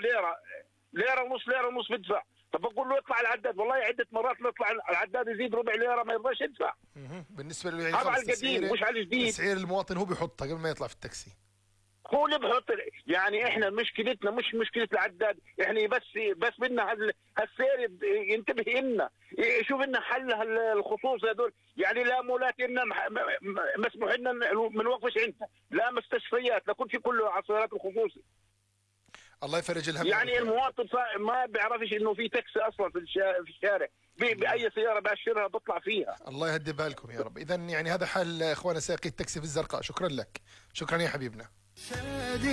ليره، ليره ونص بدفع. طب بقول له اطلع العداد، والله عده مرات نطلع العداد يزيد ربع ليره ما يرضاش يدفع. بالنسبه له يعني هذا على خلص القديم مش على الجديد. تسعير المواطن هو بيحطها قبل ما يطلع في التاكسي. هو اللي بحط. يعني احنا مشكلتنا مش مشكله العداد، احنا بس بدنا هالسير ينتبه لنا، يشوف لنا حل الخصوص هذول. يعني لا مولات لنا مسموح لنا ما نوقفش عندها، لا مستشفيات، لا كل شيء كله على السيارات الخصوصي. الله يفرج الهم. يعني المواطن ما بيعرفش انه في تاكسي اصلا في الشارع، باي سياره باشرها بطلع فيها. الله يهدي بالكم يا رب. اذا يعني هذا حل اخوانا ساقي التاكسي في الزرقاء. شكرا لك، شكرا يا حبيبنا.